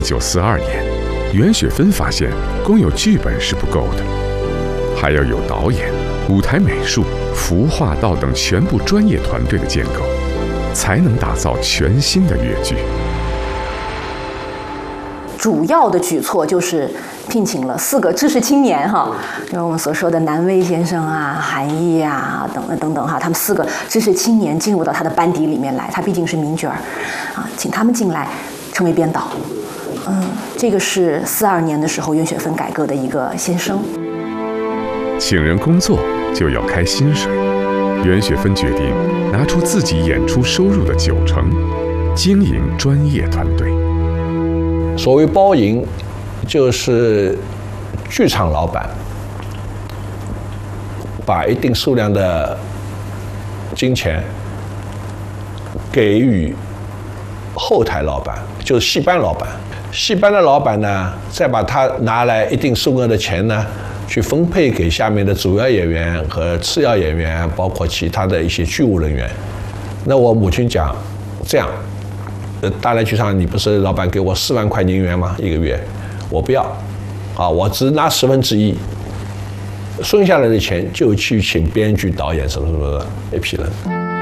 1942年，袁雪芬发现，光有剧本是不够的，还要有导演、舞台美术、服化道等全部专业团队的建构，才能打造全新的粤剧。 主要的举措就是聘请了4个知识青年就是我们所说的南威先生啊、韩毅啊等等他们4个知识青年进入到他的班底里面来，他毕竟是名角请他们进来成为编导。这个是42年的时候袁雪芬改革的一个先声。 请人工作就要开薪水，袁雪芬决定拿出自己演出收入的90%，经营专业团队。 所谓包营，就是剧场老板把一定数量的金钱给予后台老板，就是戏班老板。戏班的老板呢，再把他拿来一定数额的钱呢，去分配给下面的主要演员和次要演员，包括其他的一些剧务人员。那我母亲讲，这样，大连剧场你不是老板给我4万块银元吗？一个月，我不要，我只拿1/10，剩下来的钱就去请编剧、导演什么什么的一批人。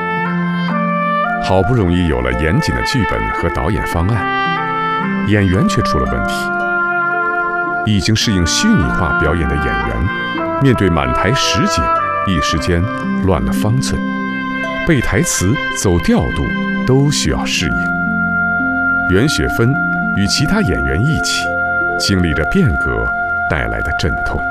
好不容易有了严谨的剧本和导演方案，演员却出了问题。已经适应虚拟化表演的演员，面对满台实景，一时间乱了方寸，背台词、走调度都需要适应。袁雪芬与其他演员一起，经历着变革带来的阵痛。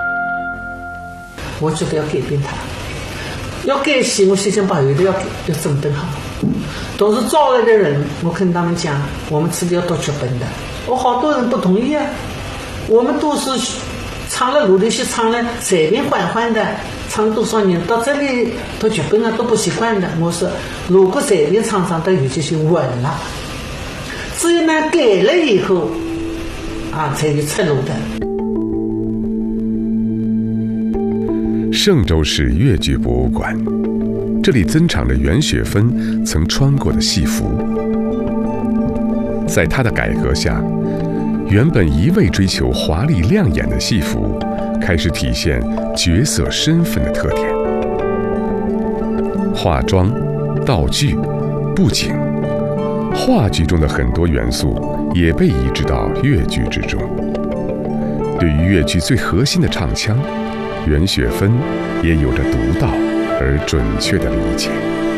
我觉得要改变它，要改戏，我想把后头要整顿好。都是招来的人，我跟他们讲，我们自己要读剧本的。好多人不同意我们都是唱了鲁地戏，唱了随便缓缓的，唱多少年，到这里读剧本都不习惯的。我说，如果随便唱上，到有些就稳了。只有改了以后，才有出路的。 嵊州市粤剧博物馆，这里珍藏着袁雪芬曾穿过的戏服。在她的改革下，原本一味追求华丽亮眼的戏服，开始体现角色身份的特点。化妆、道具、布景，话剧中的很多元素也被移植到粤剧之中。对于粤剧最核心的唱腔，袁雪芬也有着独到而准确的理解。